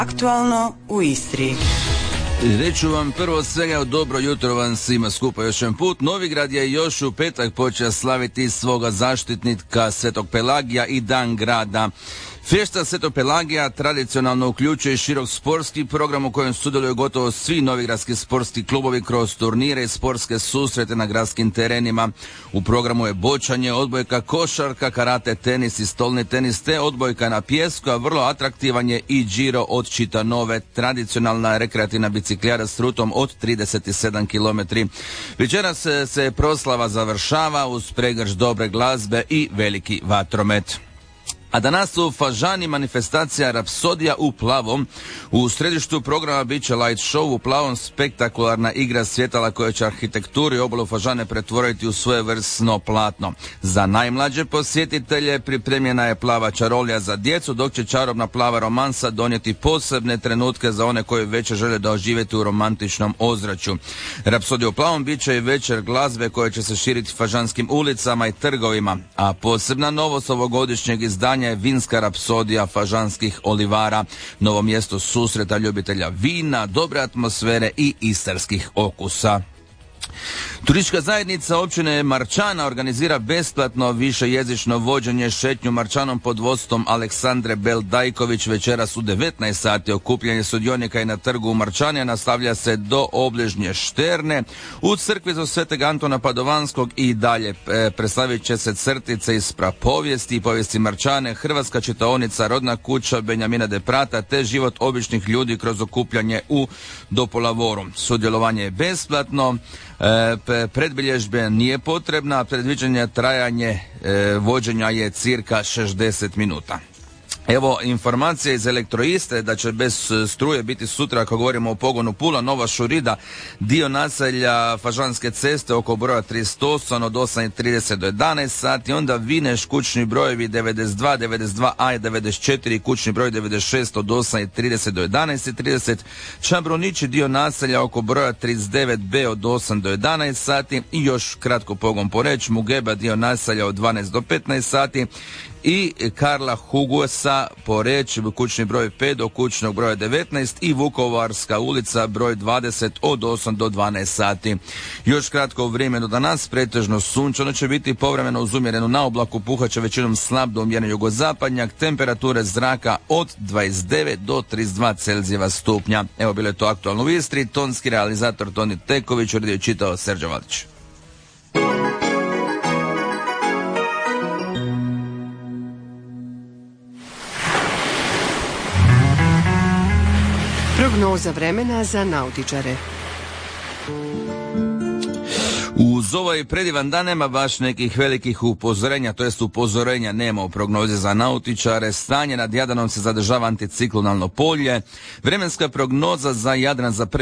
Aktualno u Istri. Reću vam prvo svega dobro jutro vam svima skupa još jedan put. Novigrad je još u petak počeo slaviti svoga zaštitnika Svetog Pelagija i Dan grada. Fješta Svetog Pelagija tradicionalno uključuje širok sportski program u kojem sudjeluju gotovo svi novigradski sportski klubovi kroz turnire i sportske susrete na gradskim terenima. U programu je bočanje, odbojka, košarka, karate, tenis i stolni tenis te odbojka na pijesku, a vrlo atraktivan je i Giro od Čitanove, tradicionalna rekreativna biciklijara s rutom od 37 km. Večeras se proslava završava uz pregršt dobre glazbe i veliki vatromet. A danas u Fažani manifestacija Rapsodija u plavom. U središtu programa bit će light show u plavom, spektakularna igra svjetala koja će arhitekturu i obalu Fažane pretvoriti u svojevrsno platno. Za najmlađe posjetitelje pripremljena je plava čarolija za djecu, dok će čarobna plava romansa donijeti posebne trenutke za one koji već žele doživjeti u romantičnom ozračju. Rapsodija u plavom bit će i večer glazbe koja će se širiti fažanskim ulicama i trgovima, a posebna novost ovogodišnjeg izdanja je vinska rapsodija fažanskih olivara, novo mjesto susreta ljubitelja vina, dobre atmosfere i istarskih okusa. Turistička zajednica općine Marčana organizira besplatno višejezično vođenje šetnju Marčanom pod vodstvom Aleksandre Beldajković večeras u 19 sati. Okupljanje sudionika i na trgu u Marčani nastavlja se do obližnje Šterne. U crkvi za Svetog Antona Padovanskog i dalje predstavit će se crtice iz prapovijesti i povijesti Marčane, hrvatska čitaonica, rodna kuća Benjamina de Prata te život običnih ljudi kroz okupljanje u Dopolavoru. Sudjelovanje je besplatno. Predbilježbe nije potrebna, predviđanje trajanje vođenja je cirka 60 minuta. Evo informacije iz Elektroistre da će bez struje biti sutra, ako govorimo o pogonu Pula, Nova Šurida, dio naselja Fažanske ceste oko broja 38 od 8:30 do 11 sati, onda Vineš, kućni brojevi 92, 92A i 94, kućni broj 96 od 8:30 do 11:30, Čabronići, dio naselja oko broja 39B od 8 do 11 sati i još kratko pogon Poreć, Mugeba, dio naselja od 12 do 15 sati, i Karla Hugosa Poreć, kućni broj 5 do kućnog broja 19 i Vukovarska ulica broj 20 od 8 do 12 sati. Još kratko vrijeme do danas, pretežno sunčano će biti, povremeno uz umjerenu naoblaku, puhat će većinom slab do umjeren jugozapadnjak, temperature zraka od 29 do 32 Celzijeva stupnja. Evo bilo je to aktualno u Istri, tonski realizator Toni Teković, uredio čitao Serđo Valić. Prognoza vremena za nautičare. Uz ovaj predivan dan nema baš nekih velikih upozorenja, to jest upozorenja nema u prognozi za nautičare. Stanje nad Jadranom se zadržava anticiklonalno polje. Vremenska prognoza za Jadran za